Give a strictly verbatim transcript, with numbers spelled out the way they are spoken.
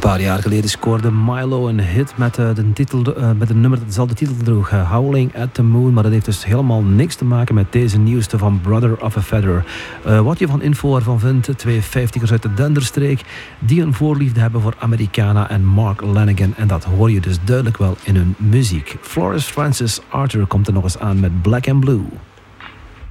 paar jaar geleden scoorde Milo een hit met, uh, de titel, uh, met een nummer dat dezelfde titel droeg, uh, Howling at the Moon. Maar dat heeft dus helemaal niks te maken met deze nieuwste van Brother of a Feather. Uh, wat je van info ervan vindt, twee vijftigers uit de Denderstreek die een voorliefde hebben voor Americana en Mark Lanegan. En dat hoor je dus duidelijk wel in hun muziek. Flores Francis Arthur komt er nog eens aan met Black and Blue.